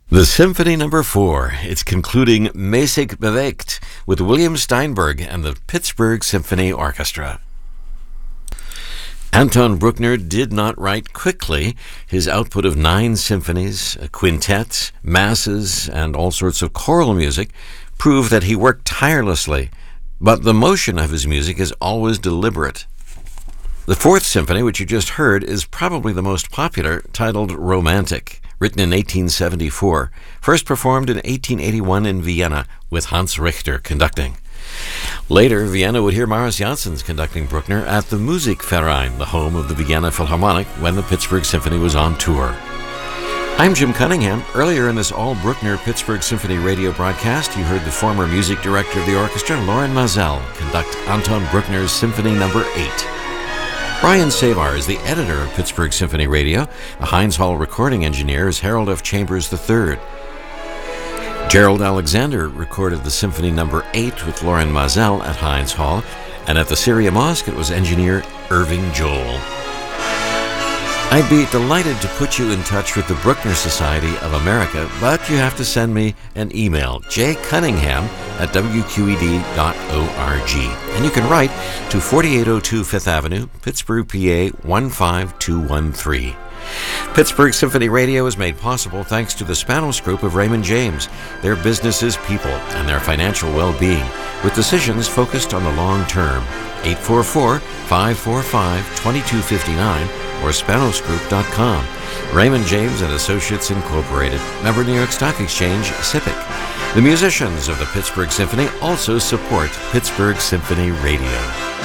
The Symphony Number 4. It's concluding Mäßig bewegt with William Steinberg and the Pittsburgh Symphony Orchestra. Anton Bruckner did not write quickly. His output of 9 symphonies, a quintet, masses, and all sorts of choral music prove that he worked tirelessly, but the motion of his music is always deliberate. The 4th Symphony, which you just heard, is probably the most popular, titled Romantic, written in 1874, first performed in 1881 in Vienna, with Hans Richter conducting. Later, Vienna would hear Maris Janssens conducting Bruckner at the Musikverein, the home of the Vienna Philharmonic, when the Pittsburgh Symphony was on tour. I'm Jim Cunningham. Earlier in this all-Bruckner Pittsburgh Symphony radio broadcast, you heard the former music director of the orchestra, Loren Maazel, conduct Anton Bruckner's Symphony No. 8. Brian Savar is the editor of Pittsburgh Symphony Radio. The Heinz Hall recording engineer is Harold F. Chambers III. Gerald Alexander recorded the Symphony No. 8 with Loren Maazel at Heinz Hall, and at the Syria Mosque it was engineer Irving Joel. I'd be delighted to put you in touch with the Bruckner Society of America, but you have to send me an email, jcunningham@wqed.org. And you can write to 4802 5th Avenue, Pittsburgh, PA 15213. Pittsburgh Symphony Radio is made possible thanks to the Spanos Group of Raymond James. Their business is people and their financial well-being, with decisions focused on the long term. 844-545-2259 or spanosgroup.com. Raymond James and Associates Incorporated, member New York Stock Exchange, SIPC. The musicians of the Pittsburgh Symphony also support Pittsburgh Symphony Radio.